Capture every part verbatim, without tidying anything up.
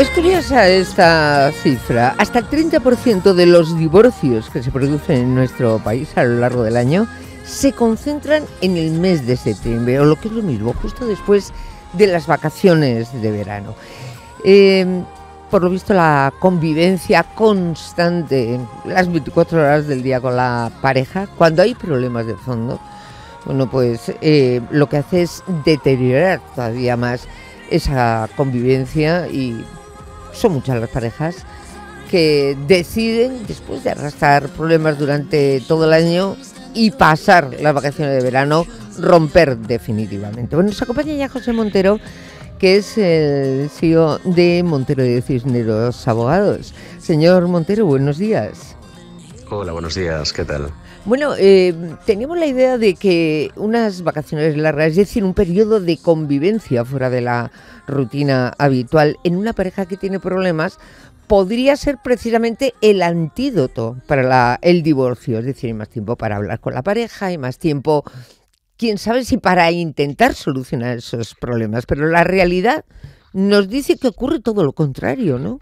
Es curiosa esta cifra. Hasta el treinta por ciento de los divorcios que se producen en nuestro país a lo largo del año se concentran en el mes de septiembre, o lo que es lo mismo, justo después de las vacaciones de verano. Eh, por lo visto, la convivencia constante, las veinticuatro horas del día con la pareja, cuando hay problemas de fondo, bueno, pues eh, lo que hace es deteriorar todavía más esa convivencia, y son muchas las parejas que deciden, después de arrastrar problemas durante todo el año y pasar las vacaciones de verano, romper definitivamente. Bueno, nos acompaña ya José Montero, que es el C E O de Montero y Cisneros Abogados. Señor Montero, buenos días. Hola, buenos días, ¿qué tal? Bueno, eh, teníamos la idea de que unas vacaciones largas, es decir, un periodo de convivencia fuera de la rutina habitual en una pareja que tiene problemas, podría ser precisamente el antídoto para la, el divorcio. Es decir, hay más tiempo para hablar con la pareja, hay más tiempo, quién sabe si para intentar solucionar esos problemas. Pero la realidad nos dice que ocurre todo lo contrario, ¿no?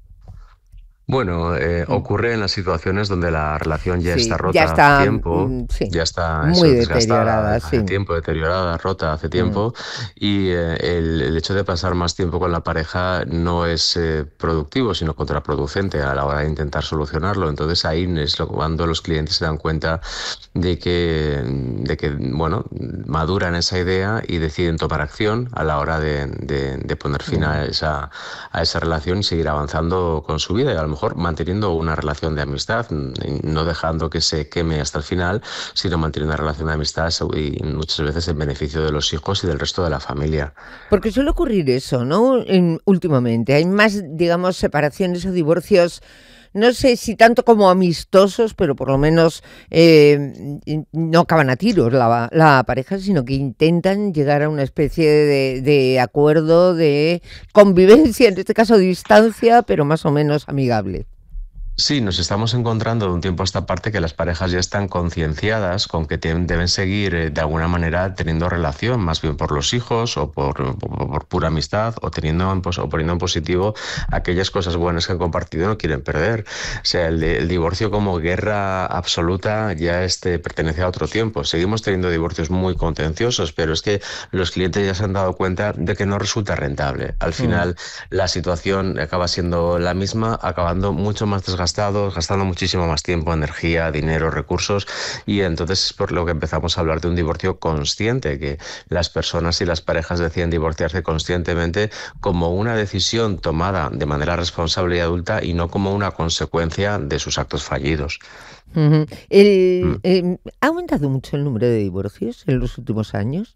Bueno, eh, Mm. ocurre en las situaciones donde la relación ya Sí, está rota ya está, hace tiempo, mm, sí, ya está muy eso, deteriorada, desgastada hace sí. tiempo, deteriorada, rota hace Mm. tiempo, y eh, el, el hecho de pasar más tiempo con la pareja no es eh, productivo, sino contraproducente a la hora de intentar solucionarlo. Entonces ahí es lo, cuando los clientes se dan cuenta de que, de que, bueno, maduran esa idea y deciden tomar acción a la hora de, de, de poner fin a esa, a esa relación y seguir avanzando con su vida, y a lo mejor manteniendo una relación de amistad, no dejando que se queme hasta el final, sino manteniendo una relación de amistad y muchas veces en beneficio de los hijos y del resto de la familia. Porque suele ocurrir eso, ¿no? En, últimamente hay más, digamos, separaciones o divorcios, no sé si tanto como amistosos, pero por lo menos eh, no acaban a tiros la, la pareja, sino que intentan llegar a una especie de, de acuerdo de convivencia, en este caso distancia, pero más o menos amigable. Sí, nos estamos encontrando de un tiempo a esta parte que las parejas ya están concienciadas con que tienen, deben seguir eh, de alguna manera teniendo relación, más bien por los hijos o por, por, por pura amistad, o teniendo en, o poniendo en positivo aquellas cosas buenas que han compartido y no quieren perder. O sea, el, el divorcio como guerra absoluta ya este, pertenece a otro tiempo. Seguimos teniendo divorcios muy contenciosos, pero es que los clientes ya se han dado cuenta de que no resulta rentable. Al final, mm. la situación acaba siendo la misma, acabando mucho más desgastada, gastando muchísimo más tiempo, energía, dinero, recursos, y entonces es por lo que empezamos a hablar de un divorcio consciente, que las personas y las parejas deciden divorciarse conscientemente como una decisión tomada de manera responsable y adulta, y no como una consecuencia de sus actos fallidos. Uh-huh. el, Mm. eh, ¿Ha aumentado mucho el número de divorcios en los últimos años?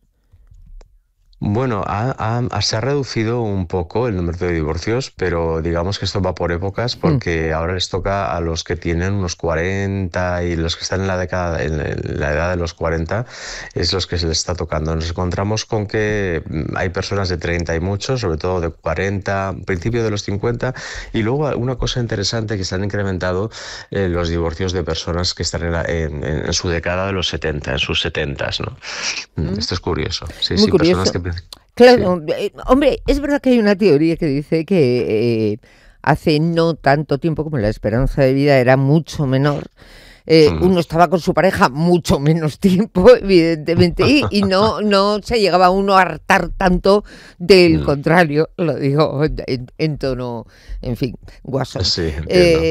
Bueno, ha, ha- se ha reducido un poco el número de divorcios, pero digamos que esto va por épocas, Mm. porque ahora les toca a los que tienen unos cuarenta, y los que están en la década, en la edad de los cuarenta, es los que se les está tocando. Nos encontramos con que mm, hay personas de treinta y muchos, sobre todo de cuarenta, principio de los cincuenta, y luego una cosa interesante, que se han incrementado eh, los divorcios de personas que están en, la- en- en su década de los setenta, en sus setentas, ¿no? Mm, Mm. Esto es curioso. Sí, Muy sí, personas curioso. que... Claro, eh, hombre, es verdad que hay una teoría que dice que eh, hace no tanto tiempo, como la esperanza de vida era mucho menor, eh, Sí. uno estaba con su pareja mucho menos tiempo, evidentemente, y, y no, no se llegaba uno a hartar tanto del contrario, lo digo en, en tono, en fin, guasón. Sí, entiendo. Eh,